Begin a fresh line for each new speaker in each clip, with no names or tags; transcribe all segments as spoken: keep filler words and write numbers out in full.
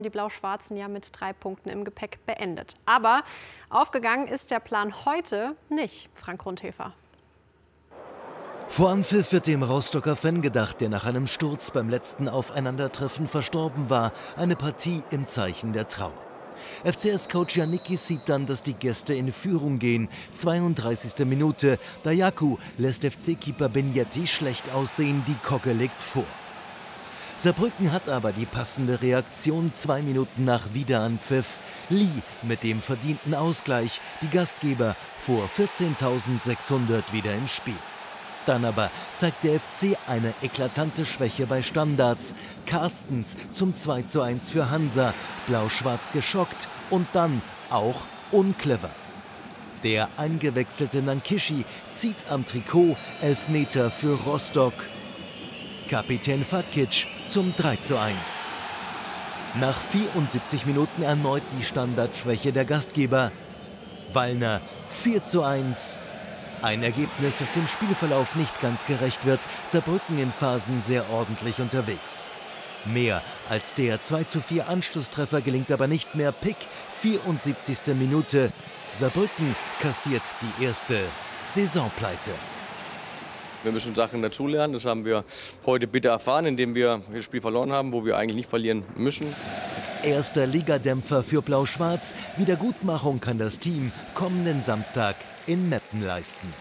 Die Blau-Schwarzen ja mit drei Punkten im Gepäck beendet. Aber aufgegangen ist der Plan heute nicht, Frank Rundhefer.
Vor Anpfiff wird dem Rostocker Fan gedacht, der nach einem Sturz beim letzten Aufeinandertreffen verstorben war. Eine Partie im Zeichen der Trauer. F C S-Coach Janicki sieht dann, dass die Gäste in Führung gehen. zweiunddreißigste Minute. Dayaku lässt F C-Keeper Benjetti schlecht aussehen, die Kogge legt vor. Saarbrücken hat aber die passende Reaktion zwei Minuten nach Wiederanpfiff. Lee mit dem verdienten Ausgleich, die Gastgeber vor vierzehntausendsechshundert wieder im Spiel. Dann aber zeigt der F C eine eklatante Schwäche bei Standards. Carstens zum zwei zu eins für Hansa, Blau-Schwarz geschockt und dann auch unclever. Der eingewechselte Nankishi zieht am Trikot, Elfmeter für Rostock. Kapitän Fatkic zum drei zu eins. Nach vierundsiebzig Minuten erneut die Standardschwäche der Gastgeber. Wallner vier zu eins. Ein Ergebnis, das dem Spielverlauf nicht ganz gerecht wird. Saarbrücken in Phasen sehr ordentlich unterwegs. Mehr als der zwei zu vier Anschlusstreffer gelingt aber nicht mehr. Pick, vierundsiebzigste Minute. Saarbrücken kassiert die erste Saisonpleite.
Wir müssen Sachen dazulernen. Das haben wir heute bitter erfahren, indem wir das Spiel verloren haben, wo wir eigentlich nicht verlieren müssen.
Erster Ligadämpfer für Blau-Schwarz. Wiedergutmachung kann das Team kommenden Samstag in Meppen leisten.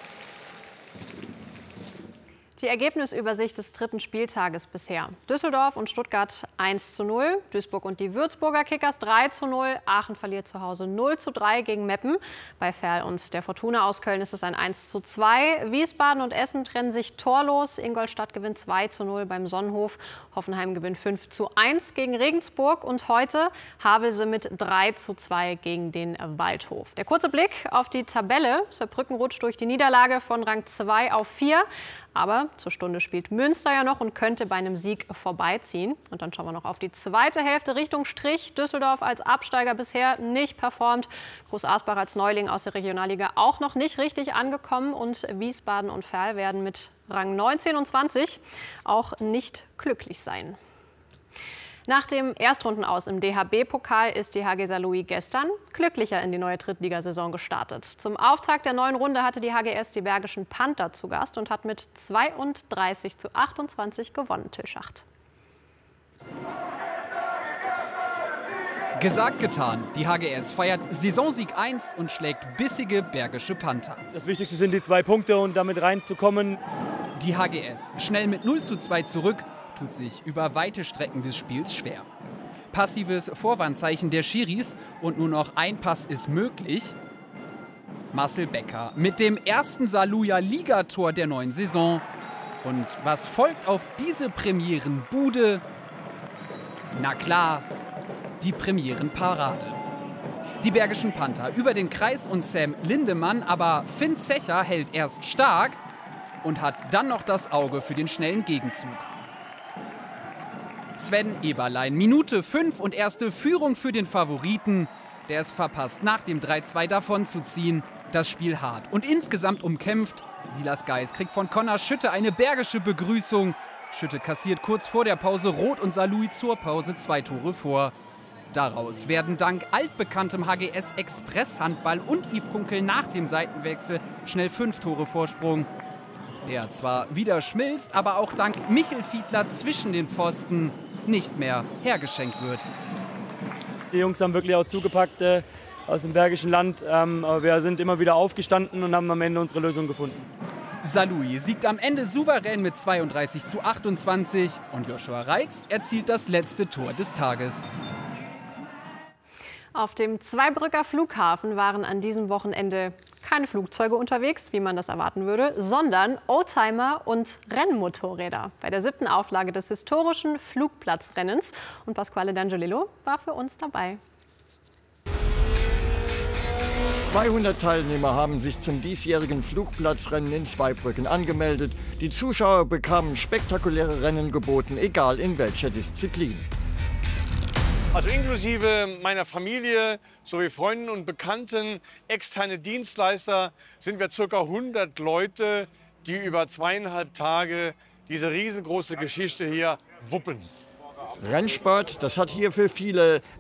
Die Ergebnisübersicht des dritten Spieltages bisher. Düsseldorf und Stuttgart eins zu null, Duisburg und die Würzburger Kickers drei zu null, Aachen verliert zu Hause null zu drei gegen Meppen. Bei Verl und der Fortuna aus Köln ist es ein eins zu zwei. Wiesbaden und Essen trennen sich torlos. Ingolstadt gewinnt zwei zu null beim Sonnenhof. Hoffenheim gewinnt fünf zu eins gegen Regensburg. Und heute Havelse mit drei zu zwei gegen den Waldhof. Der kurze Blick auf die Tabelle. Saarbrücken rutscht durch die Niederlage von Rang zwei auf vier. Aber zur Stunde spielt Münster ja noch und könnte bei einem Sieg vorbeiziehen. Und dann schauen wir noch auf die zweite Hälfte Richtung Strich. Düsseldorf als Absteiger bisher nicht performt. Groß Asbach als Neuling aus der Regionalliga auch noch nicht richtig angekommen. Und Wiesbaden und Verl werden mit Rang neunzehn und zwanzig auch nicht glücklich sein. Nach dem Erstrundenaus im D H B-Pokal ist die H G Saarlouis gestern glücklicher in die neue Drittligasaison gestartet. Zum Auftakt der neuen Runde hatte die H G S die Bergischen Panther zu Gast und hat mit zweiunddreißig zu achtundzwanzig gewonnen. Till Schacht.
Gesagt, getan. Die H G S feiert Saisonsieg eins und schlägt bissige Bergische Panther.
Das Wichtigste sind die zwei Punkte und damit reinzukommen.
Die H G S schnell mit null zu zwei zurück, tut sich über weite Strecken des Spiels schwer. Passives Vorwarnzeichen der Schiris und nur noch ein Pass ist möglich. Marcel Becker mit dem ersten Saarlouier Ligator der neuen Saison. Und was folgt auf diese Premierenbude? Na klar, die Premierenparade. Die Bergischen Panther über den Kreis und Sam Lindemann, aber Finn Zecher hält erst stark und hat dann noch das Auge für den schnellen Gegenzug. Sven Eberlein, Minute fünf und erste Führung für den Favoriten, der es verpasst, nach dem drei zwei davonzuziehen. Das Spiel hart und insgesamt umkämpft. Silas Geis kriegt von Connor Schütte eine bergische Begrüßung. Schütte kassiert kurz vor der Pause Rot und Saarlouis zur Pause zwei Tore vor. Daraus werden dank altbekanntem H G S Express-Handball und Yves Kunkel nach dem Seitenwechsel schnell fünf Tore Vorsprung. Der zwar wieder schmilzt, aber auch dank Michel Fiedler zwischen den Pfosten nicht mehr hergeschenkt wird.
Die Jungs haben wirklich auch zugepackt äh, aus dem Bergischen Land. Ähm, aber wir sind immer wieder aufgestanden und haben am Ende unsere Lösung gefunden.
Saarlouis siegt am Ende souverän mit zweiunddreißig zu achtundzwanzig und Joshua Reitz erzielt das letzte Tor des Tages.
Auf dem Zweibrücker Flughafen waren an diesem Wochenende keine Flugzeuge unterwegs, wie man das erwarten würde, sondern Oldtimer und Rennmotorräder bei der siebten Auflage des historischen Flugplatzrennens. Und Pasquale D'Angelillo war für uns dabei.
zweihundert Teilnehmer haben sich zum diesjährigen Flugplatzrennen in Zweibrücken angemeldet. Die Zuschauer bekamen spektakuläre Rennen geboten, egal in welcher Disziplin.
Also inklusive meiner Familie sowie Freunden und Bekannten, externe Dienstleister, sind wir ca. hundert Leute, die über zweieinhalb Tage diese riesengroße Geschichte hier wuppen.
Rennsport, das hat hier für viele